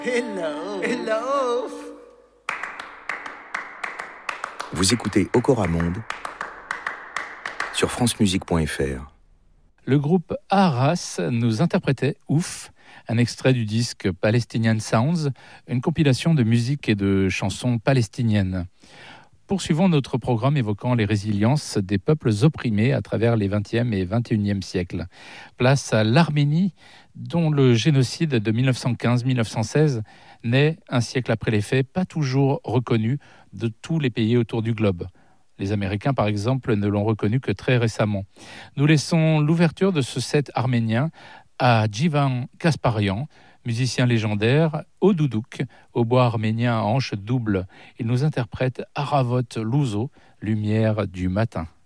Hello. Hello. Vous écoutez Okora Monde sur francemusique.fr. Le groupe Arras nous interprétait Ouf, un extrait du disque Palestinian Sounds, une compilation de musique et de chansons palestiniennes. Poursuivons notre programme évoquant les résiliences des peuples opprimés à travers les 20e et 21e siècles. Place à l'Arménie, dont le génocide de 1915-1916 naît, un siècle après les faits, pas toujours reconnu de tous les pays autour du globe. Les Américains, par exemple, ne l'ont reconnu que très récemment. Nous laissons l'ouverture de ce set arménien à Djivan Kasparian, musicien légendaire, au doudouk, au bois arménien à hanche double. Il nous interprète Aravot Louzo, lumière du matin.